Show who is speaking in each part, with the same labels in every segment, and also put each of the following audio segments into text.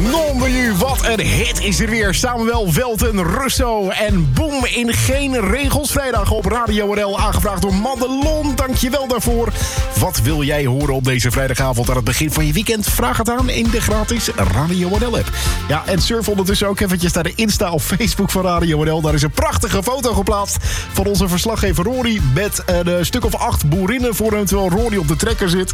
Speaker 1: Non de u, wat een hit is er weer. Samuel Welten, Russo en Boom in Geen Regels. Vrijdag op Radio NL, aangevraagd door Madelon. Dankjewel daarvoor. Wat wil jij horen op deze vrijdagavond aan het begin van je weekend? Vraag het aan in de gratis Radio NL app. Ja, en surf ondertussen ook eventjes naar de Insta of Facebook van Radio NL. Daar is een prachtige foto geplaatst van onze verslaggever Rory met een stuk of 8 boerinnen voor hem, terwijl Rory op de trekker zit.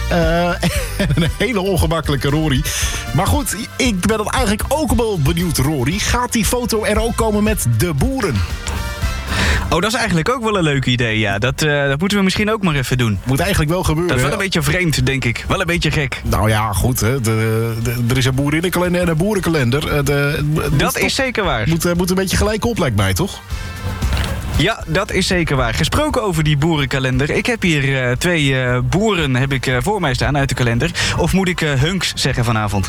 Speaker 1: En een hele ongemakkelijke Rory. Maar goed, ik ben dan eigenlijk ook wel benieuwd, Rory. Gaat die foto er ook komen met de boeren?
Speaker 2: Oh, dat is eigenlijk ook wel een leuk idee, ja. Dat moeten we misschien ook maar even doen.
Speaker 1: Moet eigenlijk wel gebeuren.
Speaker 2: Dat is wel een beetje vreemd, denk ik. Wel een beetje gek.
Speaker 1: Nou ja, goed. Hè. Er is een boerinnenkalender en een boerenkalender.
Speaker 2: Dat is zeker waar.
Speaker 1: Moet een beetje gelijk op, lijkt mij, toch?
Speaker 2: Ja, dat is zeker waar. Gesproken over die boerenkalender. Ik heb hier 2 boeren voor mij staan uit de kalender. Of moet ik hunks zeggen vanavond?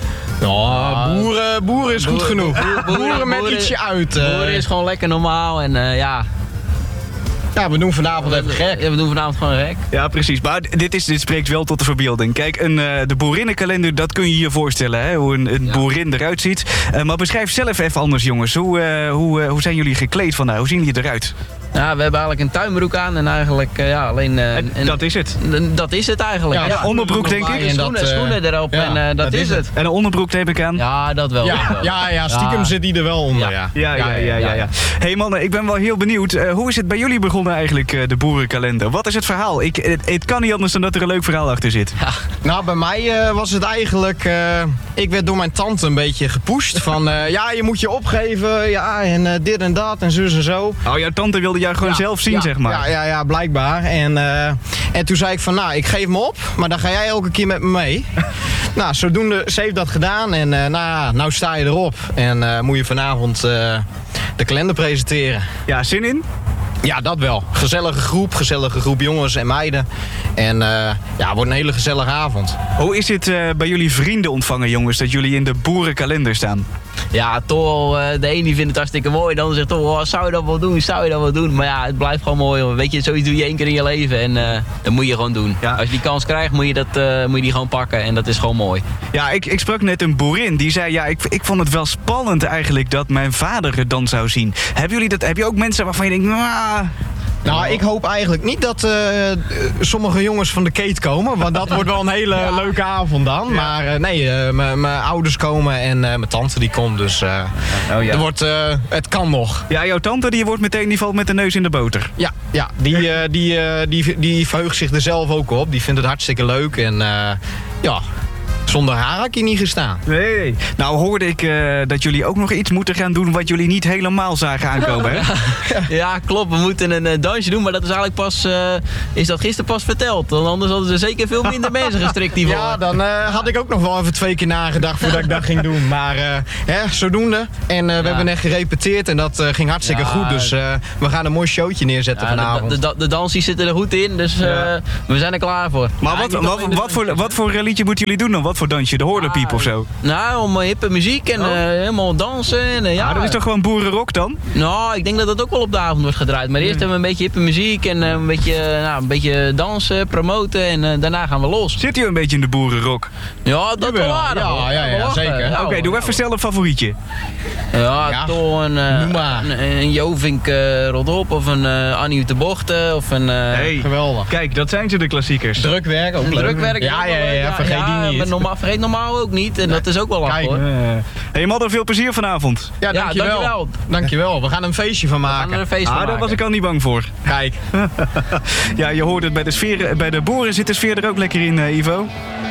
Speaker 3: Ja, boeren is goed genoeg. Boeren met ietsje uit.
Speaker 4: Boeren is gewoon lekker normaal en ja.
Speaker 3: Ja, we doen vanavond even gek.
Speaker 4: Ja, we doen vanavond gewoon gek.
Speaker 2: Ja, precies. Maar dit spreekt wel tot de verbeelding. Kijk, de boerinnenkalender, dat kun je je voorstellen, hè? Hoe een boerin eruit ziet. Maar beschrijf zelf even anders, jongens. Hoe zijn jullie gekleed vandaag? Hoe zien jullie eruit?
Speaker 4: Ja, we hebben eigenlijk een tuinbroek aan en eigenlijk alleen...
Speaker 2: dat is het?
Speaker 4: Dat is het eigenlijk.
Speaker 2: Ja, onderbroek denk ik.
Speaker 4: Schoenen erop en dat is het.
Speaker 2: En een onderbroek neem ik aan?
Speaker 4: Ja, dat wel.
Speaker 3: Ja, stiekem zit die er wel onder.
Speaker 2: Ja. Hey mannen, ik ben wel heel benieuwd. Hoe is het bij jullie begonnen eigenlijk, de boerenkalender? Wat is het verhaal? Het kan niet anders dan dat er een leuk verhaal achter zit.
Speaker 4: Ja.
Speaker 3: Nou, bij mij was het eigenlijk... ik werd door mijn tante een beetje gepusht. Van, je moet je opgeven. Ja, en dit en dat en zus en zo.
Speaker 2: Oh, jouw tante wilde jou gewoon zelf zien, zeg maar.
Speaker 3: Ja, blijkbaar. En toen zei ik van, nou, ik geef me op. Maar dan ga jij elke keer met me mee. Nou, zodoende, ze heeft dat gedaan. En nou sta je erop. En moet je vanavond de kalender presenteren.
Speaker 2: Ja, zin in?
Speaker 3: Ja, dat wel. Gezellige groep jongens en meiden. En het wordt een hele gezellige avond.
Speaker 2: Hoe is het bij jullie vrienden ontvangen, jongens, dat jullie in de boerenkalender staan?
Speaker 4: Ja, toch wel, de een die vindt het hartstikke mooi. De ander zegt toch, zou je dat wel doen? Maar ja, het blijft gewoon mooi. Weet je, zoiets doe je 1 keer in je leven en dat moet je gewoon doen. Ja. Als je die kans krijgt, moet je die gewoon pakken en dat is gewoon mooi.
Speaker 2: Ja, ik sprak net een boerin die zei, ja, ik vond het wel spannend eigenlijk dat mijn vader het dan zou zien. Heb je ook mensen waarvan je denkt,
Speaker 3: Nou, ik hoop eigenlijk niet dat sommige jongens van de Keet komen. Want dat wordt wel een hele leuke avond dan. Ja. Maar mijn ouders komen en mijn tante die komt. Dus het kan nog.
Speaker 2: Ja, jouw tante die valt met de neus in de boter.
Speaker 3: Ja, die verheugt zich er zelf ook op. Die vindt het hartstikke leuk. En zonder haar had ik hier niet gestaan.
Speaker 2: Nee. Nou hoorde ik dat jullie ook nog iets moeten gaan doen wat jullie niet helemaal zagen aankomen, hè?
Speaker 4: Ja, klopt. We moeten een dansje doen, maar dat is eigenlijk is dat gisteren pas verteld. Want anders hadden ze zeker veel minder mensen gestrikt hiervoor.
Speaker 3: Ja, dan had ik ook nog wel even 2 keer nagedacht voordat ik dat ging doen. Maar zodoende. En we hebben net gerepeteerd en dat ging hartstikke goed. Dus we gaan een mooi showtje neerzetten vanavond.
Speaker 4: De dansjes zitten er goed in, dus we zijn er klaar voor.
Speaker 2: Maar wat voor liedje moeten jullie doen dan? Wat voor dansje? De horlepiep of zo?
Speaker 4: Nou, om hippe muziek en helemaal dansen. En,
Speaker 2: dat is toch gewoon boerenrock dan?
Speaker 4: Nou, ik denk dat dat ook wel op de avond wordt gedraaid. Maar eerst hebben we een beetje hippe muziek en een beetje dansen, promoten en daarna gaan we los.
Speaker 2: Zit u een beetje in de boerenrock?
Speaker 4: Ja, dat wel aardig.
Speaker 3: Ja, zeker.
Speaker 2: Oké, doe even snel een favorietje.
Speaker 4: Toch een Jovink Rodop of een Annie de Bochten of een...
Speaker 3: Geweldig.
Speaker 2: Kijk, dat zijn ze de klassiekers.
Speaker 3: Drukwerk ook leuk.
Speaker 4: Drukwerk,
Speaker 3: vergeet die niet.
Speaker 4: Vergeet normaal ook niet en dat is ook wel lach hoor.
Speaker 2: Hey Madden, veel plezier vanavond.
Speaker 3: Ja, dankjewel. We gaan er een feestje van maken.
Speaker 2: Daar was ik al niet bang voor.
Speaker 3: Kijk.
Speaker 2: Ja, je hoort het bij de boeren zit de sfeer er ook lekker in, Ivo.